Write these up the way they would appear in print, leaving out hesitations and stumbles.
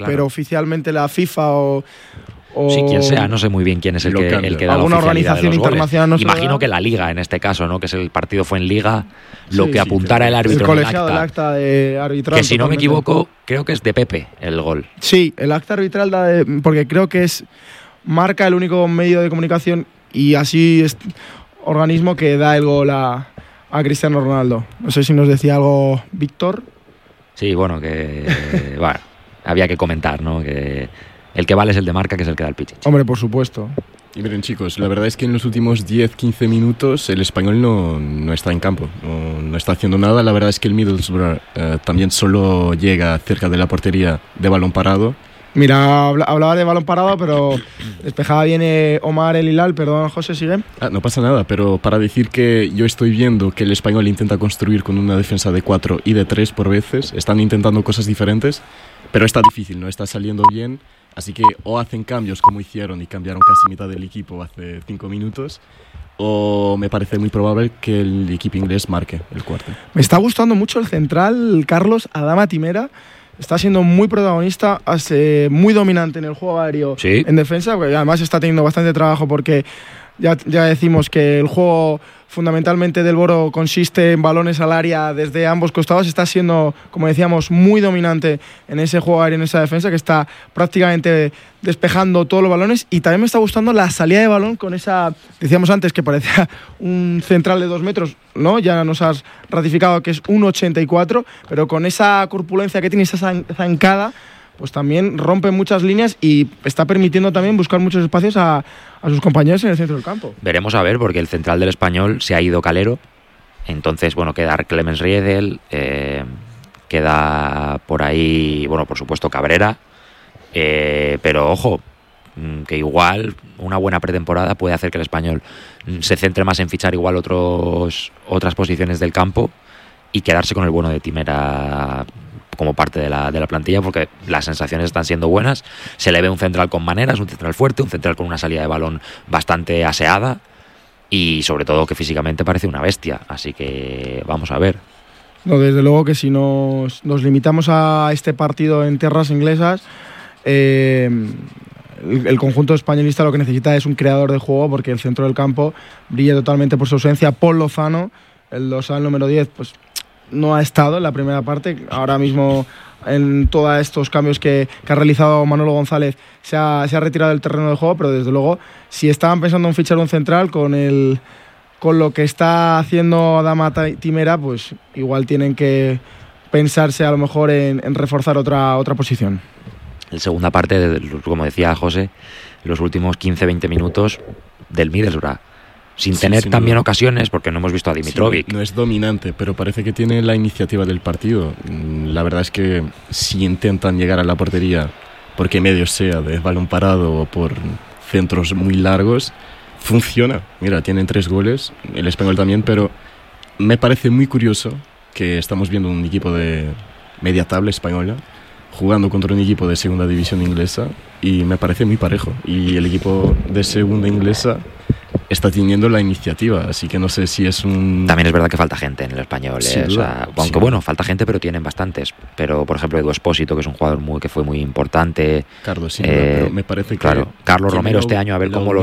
claro. pero oficialmente la FIFA o sí, quien sea, no sé muy bien quién es el que da la alguna oficialidad organización de los internacional goles. no Imagino que la Liga en este caso, ¿no? Que es el partido fue en Liga, lo que apuntara el árbitro el colegiado en del acta de arbitral. Que si no me equivoco, creo que es de Pepe el gol. Sí, el acta arbitral porque creo que es Marca el único medio de comunicación y así es organismo que da el gol a Cristiano Ronaldo. No sé si nos decía algo Víctor. Sí, bueno, que bueno, había que comentar, ¿no? Que el que vale es el de Marca, que es el que da el pichichi. Hombre, por supuesto. Y miren, chicos, la verdad es que en los últimos 10-15 minutos el Español no está en campo, no está haciendo nada. La verdad es que el Middlesbrough también solo llega cerca de la portería de balón parado. Mira, hablaba de balón parado, pero despejaba bien Omar El Hilal. Perdón, José, sigue. No pasa nada, pero para decir que yo estoy viendo que el Español intenta construir con una defensa de 4 y de 3 por veces. Están intentando cosas diferentes, pero está difícil, no está saliendo bien. Así que o hacen cambios como hicieron y cambiaron casi mitad del equipo hace 5 minutos, o me parece muy probable que el equipo inglés marque el cuarto. Me está gustando mucho el central, Carlos Adama Timera. Está siendo muy protagonista, muy dominante en el juego aéreo, sí, en defensa, porque además está teniendo bastante trabajo porque ya decimos que el juego fundamentalmente del Boro consiste en balones al área desde ambos costados. Está siendo, como decíamos, muy dominante en ese juego aéreo, en esa defensa, que está prácticamente despejando todos los balones. Y también me está gustando la salida de balón con esa, decíamos antes que parecía un central de 2 metros, ¿no? Ya nos has ratificado que es 1,84, pero con esa corpulencia que tiene, esa zancada, pues también rompe muchas líneas y está permitiendo también buscar muchos espacios a sus compañeros en el centro del campo. Veremos a ver, porque el central del Español se ha ido Calero, entonces, bueno, queda Clemens Riedel, queda por ahí, bueno, por supuesto Cabrera, pero ojo, que igual una buena pretemporada puede hacer que el Español se centre más en fichar igual otras posiciones del campo y quedarse con el bueno de Timera como parte de la plantilla, porque las sensaciones están siendo buenas. Se le ve un central con maneras, un central fuerte, un central con una salida de balón bastante aseada y sobre todo que físicamente parece una bestia, así que vamos a ver. No, desde luego que si nos limitamos a este partido en tierras inglesas, el conjunto españolista lo que necesita es un creador de juego, porque el centro del campo brilla totalmente por su ausencia. Paul Lozano, el dorsal número 10, pues no ha estado en la primera parte. Ahora mismo, en todos estos cambios que ha realizado Manolo González, se ha retirado del terreno de juego, pero desde luego, si estaban pensando en fichar un central con lo que está haciendo Adama Timera, pues igual tienen que pensarse a lo mejor en reforzar otra posición. La segunda parte, como decía José, los últimos 15-20 minutos del Middlesbrough, sin tener también ocasiones, porque no hemos visto a Dimitrovic. Sí, no es dominante, pero parece que tiene la iniciativa del partido. La verdad es que si intentan llegar a la portería, porque medio sea de balón parado o por centros muy largos, funciona. Mira, tienen 3 goles, el Español también, pero me parece muy curioso que estamos viendo un equipo de media tabla española jugando contra un equipo de segunda división inglesa, y me parece muy parejo. Y el equipo de segunda inglesa está teniendo la iniciativa, así que no sé si es un... También es verdad que falta gente en el Español, o sea, aunque bueno, falta gente, pero tienen bastantes. Pero, por ejemplo, Edu Espósito, que es un jugador que fue muy importante. Carlos, sí, pero me parece que... Claro, Carlos Romero este año, a ver cómo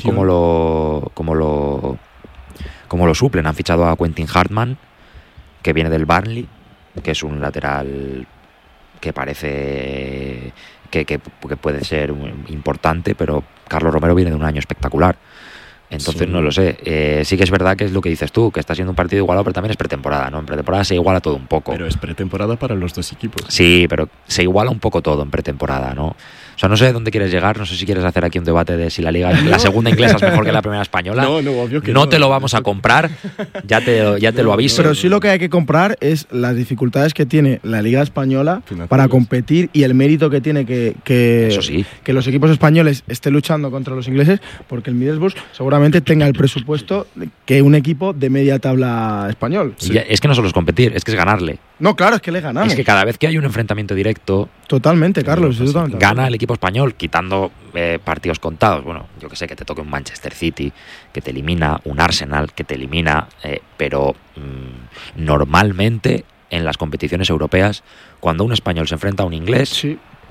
lo suplen. Han fichado a Quentin Hartman, que viene del Burnley, que es un lateral que parece que puede ser importante, pero Carlos Romero viene de un año espectacular. Entonces no lo sé. Sí que es verdad que es lo que dices tú, que está siendo un partido igualado, pero también es pretemporada, ¿no? En pretemporada se iguala todo un poco. Pero es pretemporada para los dos equipos. Sí, pero se iguala un poco todo en pretemporada, ¿no? O sea, no sé dónde quieres llegar, no sé si quieres hacer aquí un debate de si la liga, la segunda inglesa es mejor que la primera española. No, obvio que no te lo vamos a comprar, ya te lo aviso. Pero sí lo que hay que comprar es las dificultades que tiene la liga española para competir y el mérito que tiene Eso sí, que los equipos españoles estén luchando contra los ingleses, porque el Middlesbrough seguramente tenga el presupuesto que un equipo de media tabla español. Sí. Es que no solo es competir, es que es ganarle. No, claro, es que le ganamos. Es que cada vez que hay un enfrentamiento directo... Totalmente, Carlos. Gana el equipo español, quitando partidos contados. Bueno, yo que sé, que te toque un Manchester City, que te elimina, un Arsenal, que te elimina, pero normalmente en las competiciones europeas, cuando un español se enfrenta a un inglés,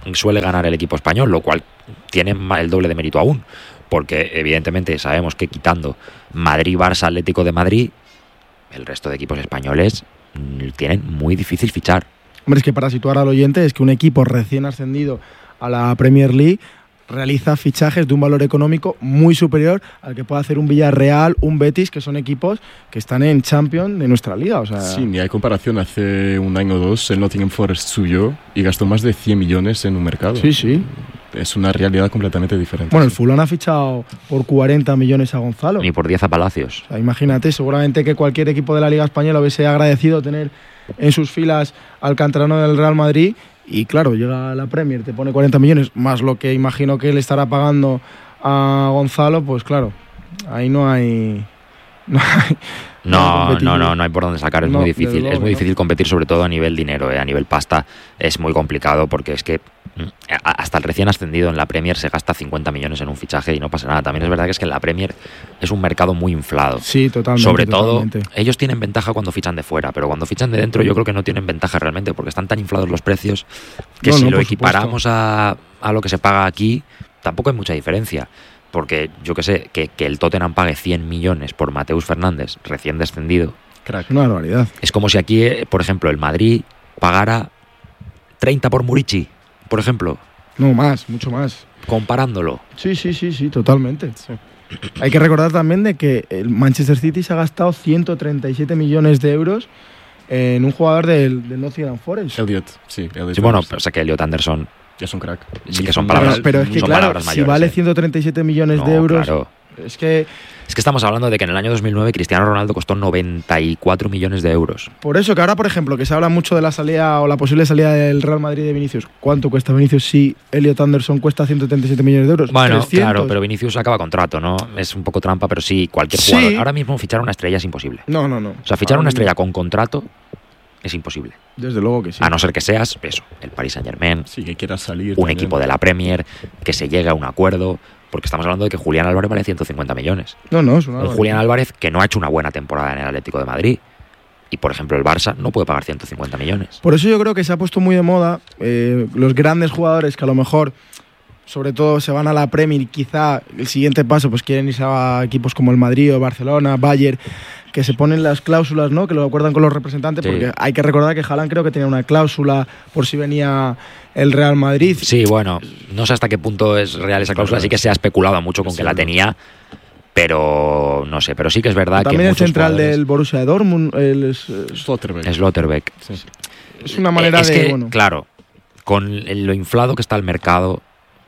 suele ganar el equipo español, lo cual tiene el doble de mérito aún, porque evidentemente sabemos que quitando Madrid, Barça, Atlético de Madrid, el resto de equipos españoles tienen muy difícil fichar. Hombre, es que para situar al oyente, es que un equipo recién ascendido a la Premier League realiza fichajes de un valor económico muy superior al que puede hacer un Villarreal, un Betis, que son equipos que están en Champions de nuestra liga. O sea, sí, ni hay comparación. Hace un año o dos el Nottingham Forest subió y gastó más de 100 millones en un mercado. Sí, sí. Es una realidad completamente diferente. Bueno, el Fulham ha fichado por 40 millones a Gonzalo. Ni por 10 a Palacios. O sea, imagínate, seguramente que cualquier equipo de la Liga Española hubiese agradecido tener en sus filas al canterano del Real Madrid. Y claro, llega a la Premier, te pone 40 millones, más lo que imagino que le estará pagando a Gonzalo, pues claro, ahí no hay... No hay por dónde sacar, es muy difícil. Luego, es muy difícil competir, sobre todo a nivel dinero, a nivel pasta. Es muy complicado porque es que hasta el recién ascendido en la Premier se gasta 50 millones en un fichaje y no pasa nada. También es verdad que es que en la Premier es un mercado muy inflado. Sí, totalmente. Sobre todo, ellos tienen ventaja cuando fichan de fuera, pero cuando fichan de dentro yo creo que no tienen ventaja realmente porque están tan inflados los precios que si lo equiparamos a lo que se paga aquí, tampoco hay mucha diferencia. Porque yo que sé, que el Tottenham pague 100 millones por Mateus Fernández, recién descendido. Crack, una barbaridad. Es como si aquí, por ejemplo, el Madrid pagara 30 por Murici, por ejemplo. No, más, mucho más. Comparándolo. Sí, totalmente. Sí. Hay que recordar también de que el Manchester City se ha gastado 137 millones de euros en un jugador del Nottingham Forest. Elliot, sí. Sí, bueno, pero sé que Elliot Anderson... Es un crack. Sí que son palabras. Pero es que claro, mayores, si vale 137 millones de euros, claro. Es que estamos hablando de que en el año 2009 Cristiano Ronaldo costó 94 millones de euros. Por eso que ahora, por ejemplo, que se habla mucho de la salida o la posible salida del Real Madrid de Vinicius. ¿Cuánto cuesta Vinicius si Elliot Anderson cuesta 137 millones de euros? Bueno, 300. claro, pero Vinicius acaba contrato, ¿no? Es un poco trampa, pero sí, cualquier jugador. Ahora mismo fichar una estrella es imposible. No. O sea, fichar una estrella con contrato es imposible. Desde luego que sí. A no ser que seas, eso, el Paris Saint-Germain, sí, que quieras salir un también. Equipo de la Premier, que se llegue a un acuerdo, porque estamos hablando de que Julián Álvarez vale 150 millones. No, es una un Julián Álvarez que no ha hecho una buena temporada en el Atlético de Madrid. Y, por ejemplo, el Barça no puede pagar 150 millones. Por eso yo creo que se ha puesto muy de moda los grandes jugadores que a lo mejor, sobre todo, se van a la Premier y quizá el siguiente paso pues quieren irse a equipos como el Madrid o Barcelona, Bayern, que se ponen las cláusulas, ¿no? Que lo acuerdan con los representantes, sí. Porque hay que recordar que Haaland creo que tenía una cláusula por si venía el Real Madrid. Sí, bueno, no sé hasta qué punto es real esa cláusula, sí que se ha especulado mucho con que la tenía, pero no sé, pero sí que es verdad también que el central del Borussia Dortmund, Slotterbeck. Sí. Es una manera que, bueno. Claro, con lo inflado que está el mercado,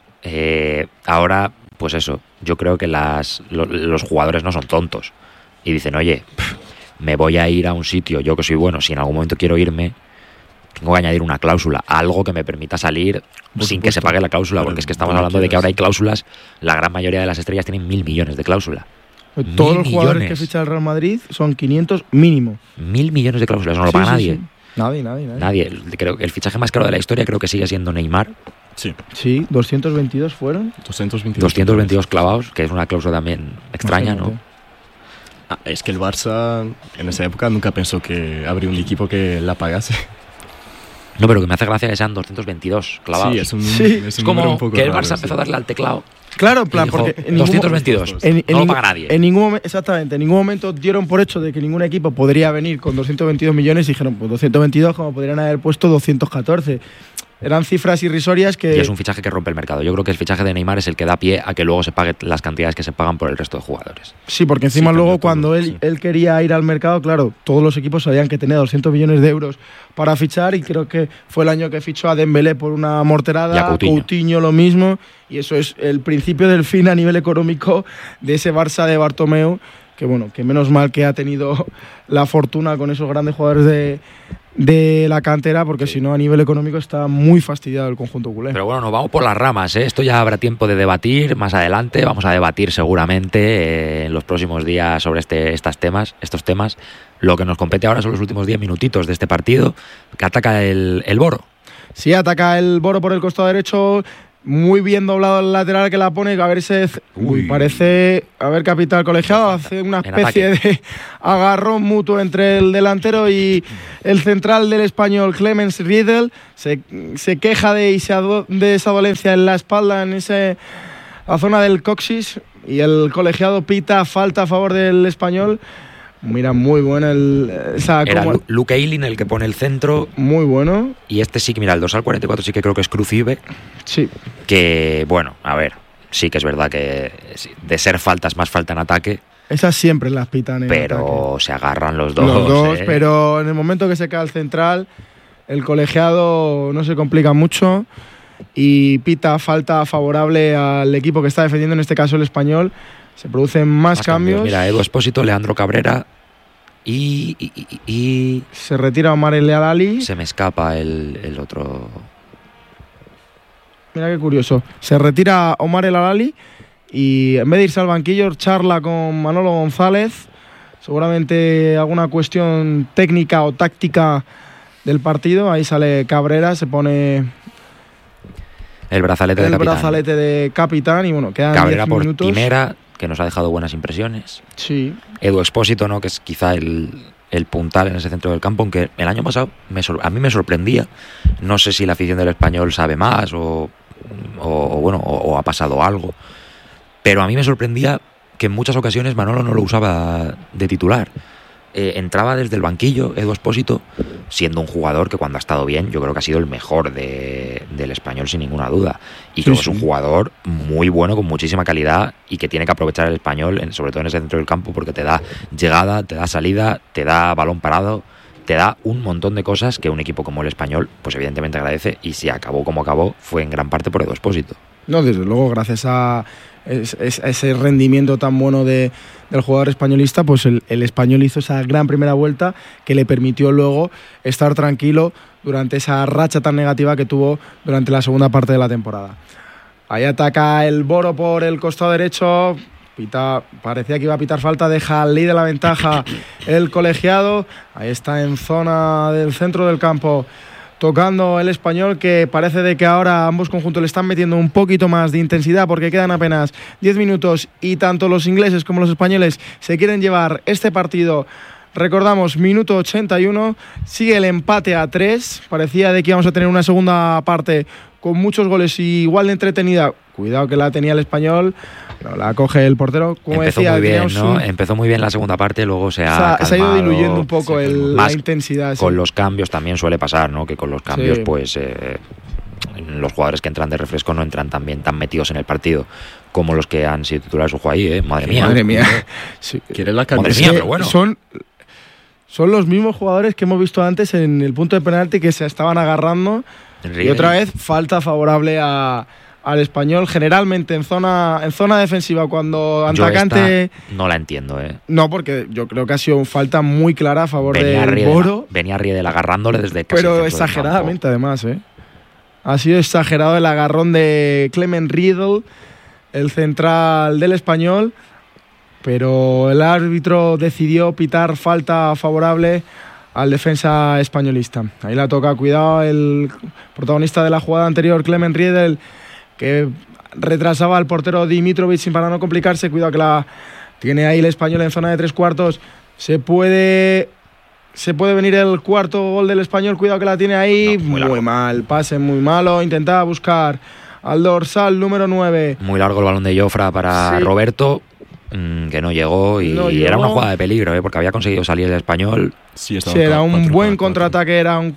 ahora, pues eso, yo creo que los jugadores no son tontos. Y dicen, oye, me voy a ir a un sitio, yo que soy bueno, si en algún momento quiero irme, tengo que añadir una cláusula, algo que me permita salir sin que se pague la cláusula, porque es que estamos hablando de que ahora hay cláusulas, la gran mayoría de las estrellas tienen 1.000 millones de cláusula. Todos los jugadores que ficha el Real Madrid son 500 mínimo. 1.000 millones de cláusulas, no lo paga nadie. Sí. Nadie. Creo que el fichaje más caro de la historia creo que sigue siendo Neymar. Sí, 222 fueron. 222 clavados, que es una cláusula también extraña, ¿no? Es que el Barça en esa época nunca pensó que habría un equipo que la pagase. No, pero que me hace gracia que sean 222 clavados. Sí, es como un poco que el Barça empezó a darle al teclado. Claro, plan, dijo, porque 222, no lo paga nadie. Exactamente, en ningún momento dieron por hecho de que ningún equipo podría venir con 222 millones y dijeron, pues 222 como podrían haber puesto 214. Eran cifras irrisorias que... Y es un fichaje que rompe el mercado. Yo creo que el fichaje de Neymar es el que da pie a que luego se paguen las cantidades que se pagan por el resto de jugadores. Sí, porque encima luego cuando él quería ir al mercado, claro, todos los equipos sabían que tenía 200 millones de euros para fichar y creo que fue el año que fichó a Dembélé por una morterada, a Coutinho lo mismo, y eso es el principio del fin a nivel económico de ese Barça de Bartomeu, que bueno, que menos mal que ha tenido la fortuna con esos grandes jugadores de la cantera, porque si no a nivel económico está muy fastidiado el conjunto culé. Pero bueno, nos vamos por las ramas, ¿eh? Esto ya habrá tiempo de debatir más adelante, vamos a debatir seguramente en los próximos días sobre estos temas. Lo que nos compete ahora son los últimos 10 minutitos de este partido, que ataca el Boro. Sí, ataca el Boro por el costado derecho. Muy bien doblado el lateral que la pone, a ver parece haber capitado el colegiado, hace una especie de agarrón mutuo entre el delantero y el central del Español, Clemens Riedel. Se queja de esa dolencia en la espalda, en la zona del coxis, y el colegiado pita falta a favor del Español. Mira, muy bueno Era Luke Ayling el que pone el centro. Muy bueno. Y este sí que, mira, el dorsal 44 sí que creo que es Crucive. Sí. Que, bueno, a ver, sí que es verdad que de ser faltas más falta en ataque. Esas siempre las pitan en pero ataque. Se agarran los dos. Los dos, pero en el momento que se cae el central, el colegiado no se complica mucho y pita falta favorable al equipo que está defendiendo, en este caso el Español. Se producen más cambios. Mira, Edu Expósito, Leandro Cabrera y se retira Omar El Alali. Se me escapa el otro. Mira qué curioso. Se retira Omar El Alali y en vez de irse al banquillo charla con Manolo González. Seguramente alguna cuestión técnica o táctica del partido. Ahí sale Cabrera, se pone el brazalete de capitán y bueno, quedan Cabrera 10 minutos. Por Timera, que nos ha dejado buenas impresiones. Sí. Edu Expósito, ¿no? Que es quizá el puntal en ese centro del campo, aunque el año pasado a mí me sorprendía. No sé si la afición del Español sabe más o ha pasado algo, pero a mí me sorprendía que en muchas ocasiones Manolo no lo usaba de titular. Entraba desde el banquillo Edu Expósito, siendo un jugador que cuando ha estado bien yo creo que ha sido el mejor del Español sin ninguna duda, y creo que es un jugador muy bueno, con muchísima calidad, y que tiene que aprovechar el Español, sobre todo en ese centro del campo, porque te da llegada, te da salida, te da balón parado, te da un montón de cosas que un equipo como el Español pues evidentemente agradece, y si acabó como acabó fue en gran parte por Edu Expósito. No, desde luego, gracias a ese rendimiento tan bueno del jugador españolista, pues el Español hizo esa gran primera vuelta que le permitió luego estar tranquilo durante esa racha tan negativa que tuvo durante la segunda parte de la temporada. Ahí ataca el Boro por el costado derecho. Parecía que iba a pitar falta, deja al líder de la ventaja el colegiado. Ahí está en zona del centro del campo tocando el Español, que parece de que ahora ambos conjuntos le están metiendo un poquito más de intensidad, porque quedan apenas 10 minutos y tanto los ingleses como los españoles se quieren llevar este partido. Recordamos, minuto 81, sigue el empate a 3. Parecía de que íbamos a tener una segunda parte con muchos goles y igual de entretenida. Cuidado que la tenía el Español, pero la coge el portero. Como empezó decía, muy bien, ¿no? Empezó muy bien la segunda parte, luego se ha ido diluyendo un poco la intensidad. Con los cambios también suele pasar, ¿no? Que con los cambios, pues los jugadores que entran de refresco no entran tan metidos en el partido como los que han sido titulares. Ojo ahí, madre mía. Sí. ¿Quieres la madre mía, pero bueno. Son los mismos jugadores que hemos visto antes en el punto de penalti, que se estaban agarrando. Y otra vez falta favorable al Español, generalmente en zona defensiva, cuando atacante. No la entiendo, No, porque yo creo que ha sido falta muy clara a favor del Boro. Venía Riedel agarrándole desde casi. Pero exageradamente, además, Ha sido exagerado el agarrón de Clement Riedel, el central del Español. Pero el árbitro decidió pitar falta favorable al defensa españolista. Ahí la toca, cuidado, el protagonista de la jugada anterior, Clement Riedel, que retrasaba al portero Dimitrovic para no complicarse. Cuidado que la tiene ahí el Español en zona de 3/4. Se puede venir el cuarto gol del Español. Cuidado que la tiene ahí. No, muy mal, pase muy malo. Intentaba buscar al dorsal número 9. Muy largo el balón de Jofra para Roberto, que no llegó, y era una jugada de peligro, porque había conseguido salir el Español. Sí, era un buen contraataque, era un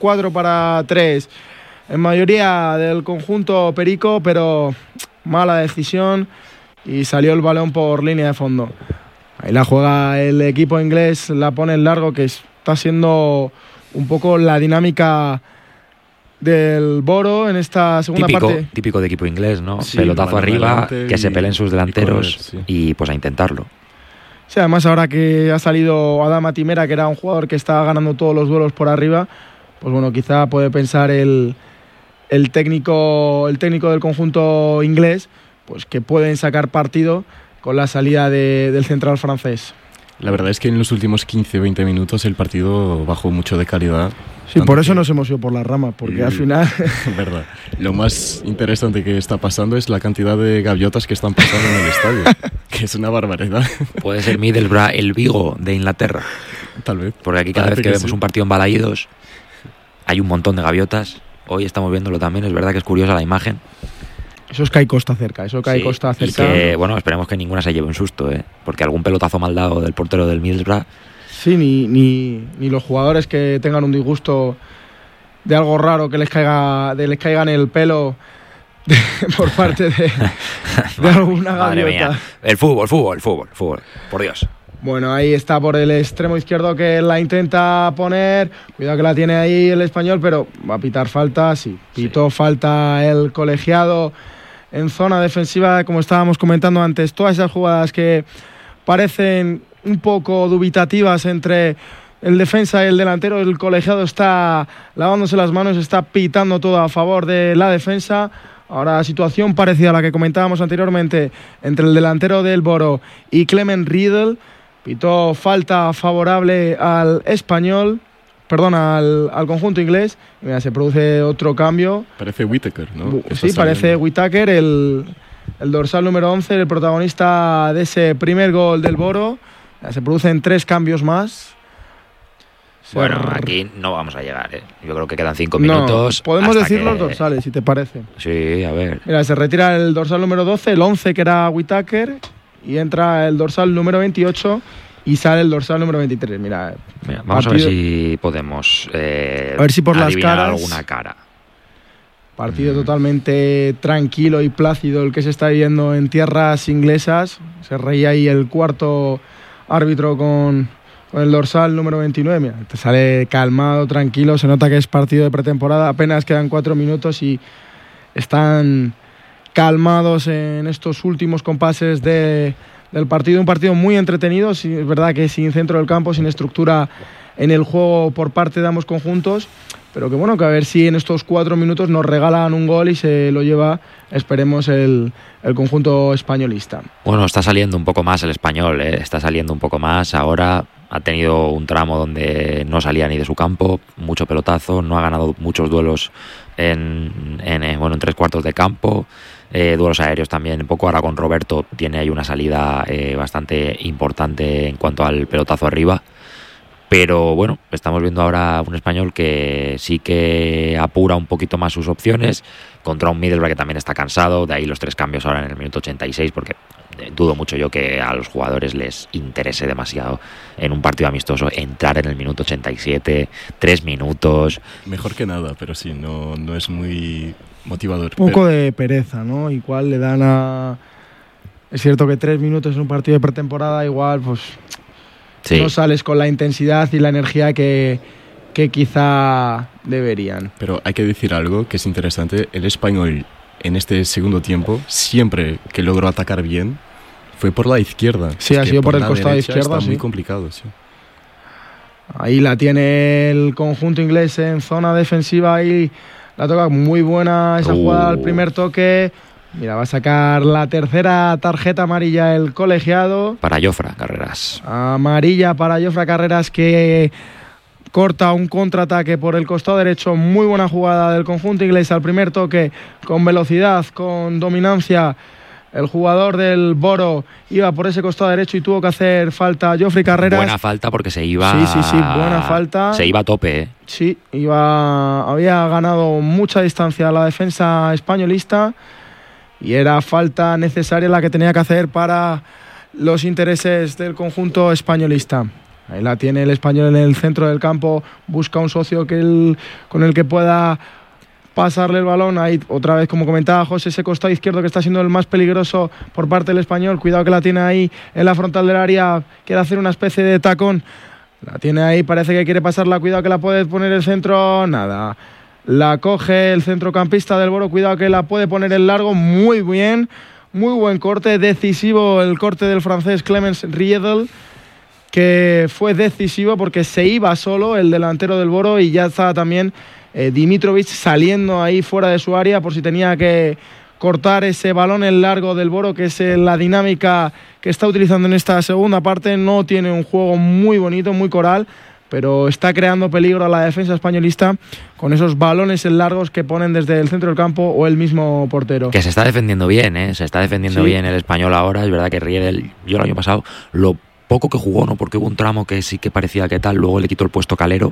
4-3 en mayoría del conjunto perico, pero mala decisión y salió el balón por línea de fondo. Ahí la juega el equipo inglés, la pone en largo, que está siendo un poco la dinámica del Boro en esta segunda parte. Típico de equipo inglés, ¿no? Sí, pelotazo arriba, que se peleen sus delanteros y pues a intentarlo. Sí, además ahora que ha salido Adama Timera, que era un jugador que estaba ganando todos los duelos por arriba, pues bueno, quizá puede pensar el técnico del conjunto inglés, pues que pueden sacar partido con la salida del central francés. La verdad es que en los últimos 15-20 minutos el partido bajó mucho de calidad. Sí, por eso nos hemos ido por las ramas, porque al final... Verdad. Lo más interesante que está pasando es la cantidad de gaviotas que están pasando en el estadio, que es una barbaridad. Puede ser Middlesbrough el Vigo de Inglaterra. Tal vez. Porque aquí cada vez que vemos un partido en Balaídos hay un montón de gaviotas. Hoy estamos viéndolo también, es verdad que es curiosa la imagen. Eso es que hay costa cerca, costa cerca. Y que, bueno, esperemos que ninguna se lleve un susto, porque algún pelotazo mal dado del portero del Middlesbrough. Sí, ni los jugadores que tengan un disgusto de algo raro que les caiga en el pelo por parte de alguna gaviota. Madre mía. El fútbol, por Dios. Bueno, ahí está por el extremo izquierdo que la intenta poner. Cuidado que la tiene ahí el español, pero va a pitar falta, sí. Pitó falta el colegiado en zona defensiva, como estábamos comentando antes. Todas esas jugadas que parecen un poco dubitativas entre el defensa y el delantero, el colegiado está lavándose las manos, está pitando todo a favor de la defensa. Ahora situación parecida a la que comentábamos anteriormente entre el delantero del Boro y Clement Riedel. Pitó falta favorable al español, perdón, al conjunto inglés. Mira, se produce otro cambio. Parece Whittaker, ¿no? Sí, parece Whittaker, el dorsal número 11, el protagonista de ese primer gol del Boro. Se producen 3 cambios más. Bueno, aquí no vamos a llegar, Yo creo que quedan 5 minutos. Podemos decir los dorsales, si te parece. Sí, a ver. Mira, se retira el dorsal número 12, el 11 que era Whittaker, y entra el dorsal número 28 y sale el dorsal número 23. Mira, vamos a ver si podemos a ver si por las caras alguna cara. Partido totalmente tranquilo y plácido el que se está viendo en tierras inglesas. Se reía ahí el cuarto árbitro con el dorsal número 29. Mira, te sale calmado, tranquilo. Se nota que es partido de pretemporada. Apenas quedan 4 minutos y están calmados en estos últimos compases del partido. Un partido muy entretenido. Sí, es verdad que sin centro del campo, sin estructura en el juego por parte de ambos conjuntos. Pero que bueno, que a ver si en estos 4 minutos nos regalan un gol y se lo lleva, esperemos, el conjunto españolista. Bueno, está saliendo un poco más el español, está saliendo un poco más. Ahora ha tenido un tramo donde no salía ni de su campo, mucho pelotazo, no ha ganado muchos duelos en 3/4 de campo, duelos aéreos también un poco. Ahora con Roberto tiene ahí una salida bastante importante en cuanto al pelotazo arriba. Pero bueno, estamos viendo ahora un español que sí que apura un poquito más sus opciones contra un Middlesbrough que también está cansado. De ahí los 3 cambios ahora en el minuto 86, porque dudo mucho yo que a los jugadores les interese demasiado en un partido amistoso entrar en el minuto 87, 3 minutos. Mejor que nada, pero sí, no es muy motivador. Un poco de pereza, ¿no? Igual le dan a... Es cierto que 3 minutos en un partido de pretemporada igual, pues... Sí. No sales con la intensidad y la energía que quizá deberían. Pero hay que decir algo que es interesante. El español en este segundo tiempo, siempre que logró atacar bien, fue por la izquierda. Sí, ha sido por el costado izquierdo. Está muy complicado, sí. Ahí la tiene el conjunto inglés en zona defensiva y la toca muy buena esa jugada al primer toque. Mira, va a sacar la tercera tarjeta amarilla el colegiado. Para Jofre Carreras. Amarilla para Jofre Carreras, que corta un contraataque por el costado derecho. Muy buena jugada del conjunto inglés al primer toque, con velocidad, con dominancia. El jugador del Boro iba por ese costado derecho y tuvo que hacer falta Jofre Carreras. Buena falta porque se iba... Sí, buena falta. Se iba a tope, Sí, había ganado mucha distancia a la defensa españolista. Y era falta necesaria la que tenía que hacer para los intereses del conjunto españolista. Ahí la tiene el español en el centro del campo, busca un socio con el que pueda pasarle el balón. Ahí otra vez, como comentaba José, ese costado izquierdo que está siendo el más peligroso por parte del español. Cuidado que la tiene ahí en la frontal del área, quiere hacer una especie de tacón. La tiene ahí, parece que quiere pasarla, cuidado que la puede poner el centro, nada. La coge el centrocampista del Boro, cuidado que la puede poner en largo, muy bien, muy buen corte, decisivo el corte del francés Clement Riedel, que fue decisivo porque se iba solo el delantero del Boro, y ya estaba también Dimitrovic saliendo ahí fuera de su área por si tenía que cortar ese balón en largo del Boro, que es la dinámica que está utilizando en esta segunda parte. No tiene un juego muy bonito, muy coral, pero está creando peligro a la defensa españolista con esos balones en largos que ponen desde el centro del campo o el mismo portero. Que se está defendiendo bien, se está defendiendo bien el Español ahora. Es verdad que Riedel, yo el año pasado, lo poco que jugó, ¿no? Porque hubo un tramo que sí que parecía que tal, luego le quitó el puesto Calero.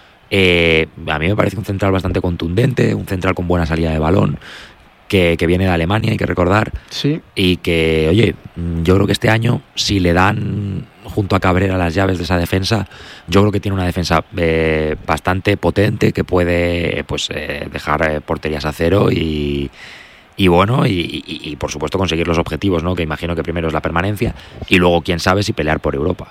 A mí me parece un central bastante contundente, un central con buena salida de balón, que viene de Alemania, hay que recordar. Sí. Y que, oye, yo creo que este año, si le dan junto a Cabrera las llaves de esa defensa, yo creo que tiene una defensa bastante potente, que puede dejar porterías a cero y bueno, y por supuesto conseguir los objetivos, ¿no? Que imagino que primero es la permanencia y luego, quién sabe, si pelear por Europa.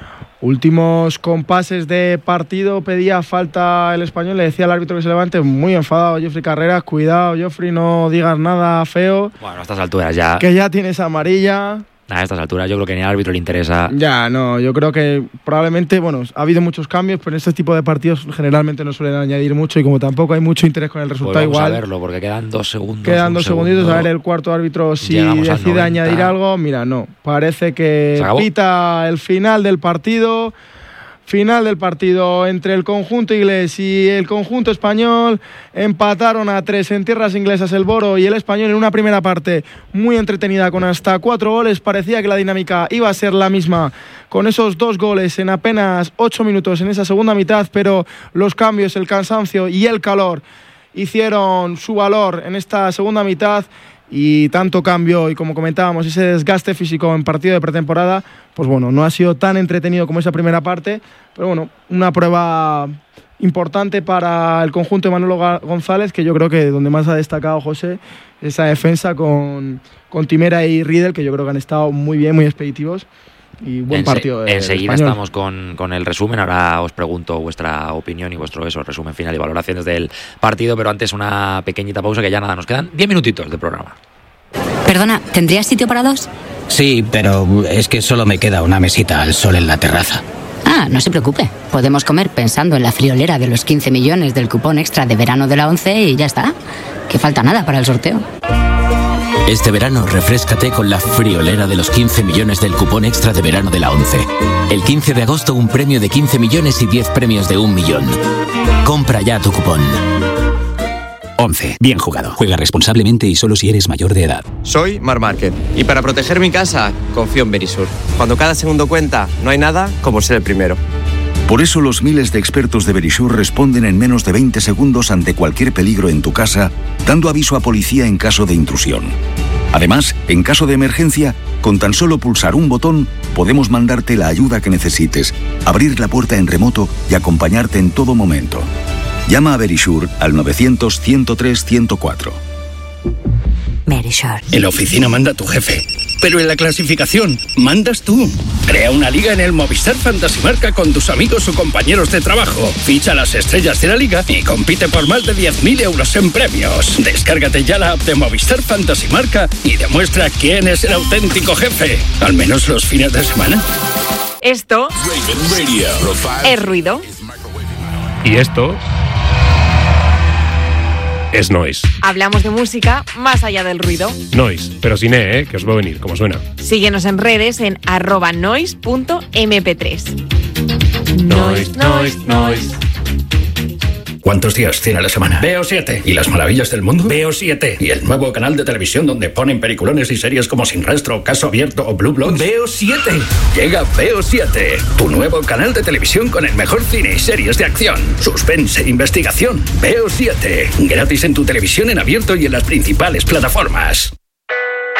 Últimos compases de partido, pedía falta el Español, le decía al árbitro que se levante, muy enfadado Jofri Carreras, cuidado Jofri, no digas nada feo. Bueno, a estas alturas ya... Que ya tienes amarilla. A estas alturas yo creo que ni al árbitro le interesa. Ya, no, yo creo que probablemente, bueno, ha habido muchos cambios, pero en este tipo de partidos generalmente no suelen añadir mucho y como tampoco hay mucho interés con el resultado, pues vamos igual. A verlo, porque quedan 2 segundos. Quedan 2 segunditos, a ver el cuarto árbitro si decide añadir algo. Mira, no, parece que pita el final del partido. Final del partido entre el conjunto inglés y el conjunto español. Empataron a 3 en tierras inglesas el Boro y el Español en una primera parte muy entretenida con hasta 4 goles. Parecía que la dinámica iba a ser la misma con esos 2 goles en apenas 8 minutos en esa segunda mitad, pero los cambios, el cansancio y el calor hicieron su valor en esta segunda mitad. Y tanto cambio y, como comentábamos, ese desgaste físico en partido de pretemporada, pues bueno, no ha sido tan entretenido como esa primera parte, pero bueno, una prueba importante para el conjunto de Manolo González, que yo creo que donde más ha destacado José, esa defensa con Timera y Riedel, que yo creo que han estado muy bien, muy expeditivos. Y buen partido. Enseguida estamos con el resumen. Ahora os pregunto vuestra opinión y vuestro resumen final y valoraciones del partido, pero antes una pequeñita pausa, que ya nada, nos quedan 10 minutitos de programa. Perdona, ¿tendrías sitio para 2? Sí, pero es que solo me queda una mesita al sol en la terraza. Ah, no se preocupe. Podemos comer pensando en la friolera de los 15 millones del cupón extra de verano de la 11 y ya está. Que falta nada para el sorteo. Este verano refréscate con la friolera de los 15 millones del cupón extra de verano de la 11. El 15 de agosto un premio de 15 millones y 10 premios de 1 millón. Compra ya tu cupón. 11. Bien jugado. Juega responsablemente y solo si eres mayor de edad. Soy Mar Márquez y para proteger mi casa confío en Verisur. Cuando cada segundo cuenta, no hay nada como ser el primero. Por eso los miles de expertos de Verisur responden en menos de 20 segundos ante cualquier peligro en tu casa, dando aviso a policía en caso de intrusión. Además, en caso de emergencia, con tan solo pulsar un botón, podemos mandarte la ayuda que necesites, abrir la puerta en remoto y acompañarte en todo momento. Llama a Verisur al 900-103-104. Verisur. En la oficina manda tu jefe, pero en la clasificación mandas tú. Crea una liga en el Movistar Fantasy Marca con tus amigos o compañeros de trabajo. Ficha las estrellas de la liga y compite por más de 10.000 euros en premios. Descárgate ya la app de Movistar Fantasy Marca y demuestra quién es el auténtico jefe, al menos los fines de semana. Esto es ruido. Y esto es noise. Hablamos de música más allá del ruido. Noise, pero sin que os va a venir, como suena. Síguenos en redes en @noise.mp3. Noise. ¿Cuántos días tiene la semana? Veo 7. ¿Y las maravillas del mundo? Veo 7. ¿Y el nuevo canal de televisión donde ponen peliculones y series como Sin Rastro, Caso Abierto o Blue Bloods? Veo 7. Llega Veo 7, tu nuevo canal de televisión con el mejor cine y series de acción, suspense e investigación. Veo 7, gratis en tu televisión en abierto y en las principales plataformas.